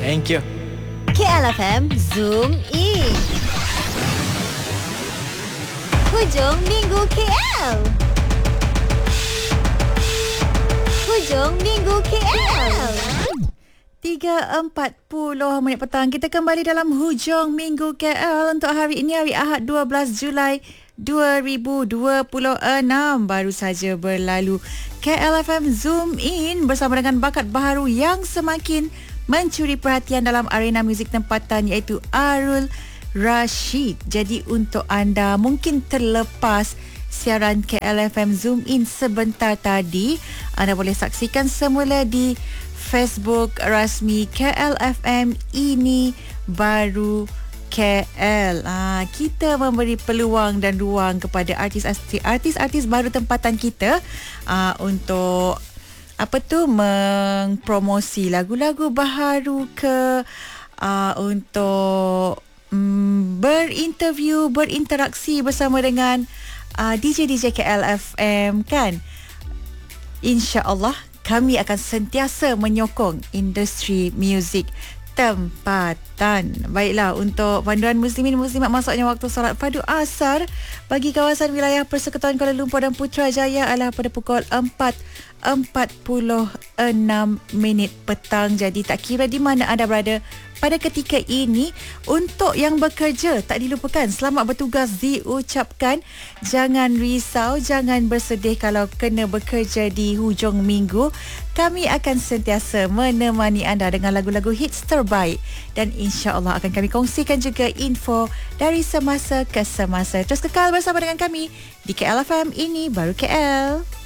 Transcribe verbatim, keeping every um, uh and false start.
Thank you. K L F M Zoom In. Hujung Minggu K L. Hujung Minggu K L. tiga empat puluh minit petang. Kita kembali dalam Hujung Minggu K L untuk hari ini, hari Ahad dua belas Julai dua ribu dua puluh enam. Baru saja berlalu. K L F M Zoom In bersama dengan bakat baharu yang semakin mencuri perhatian dalam arena muzik tempatan, iaitu Arul Rashid. Jadi untuk anda mungkin terlepas siaran K L F M Zoom In sebentar tadi, anda boleh saksikan semula di Facebook rasmi K L F M Ini Baru K L. Ah, kita memberi peluang dan ruang kepada artis-artis baru tempatan kita ah, untuk apa tu mempromosi lagu-lagu baharu ke ah, untuk mm, berinterview, berinteraksi bersama dengan ah, D J D J K L F M kan. InsyaAllah kami akan sentiasa menyokong industri muzik tempatan. Baiklah, untuk panduan muslimin muslimat masuknya waktu solat fardu asar bagi kawasan wilayah Persekutuan Kuala Lumpur dan Putrajaya adalah pada pukul empat empat puluh enam minit petang. Jadi tak kira di mana anda berada pada ketika ini, untuk yang bekerja tak dilupakan selamat bertugas diucapkan. Jangan risau, jangan bersedih kalau kena bekerja di hujung minggu. Kami akan sentiasa menemani anda dengan lagu-lagu hits terbaik, dan insya-Allah akan kami kongsikan juga info dari semasa ke semasa. Terus kekal bersama dengan kami di K L F M Ini Baru K L.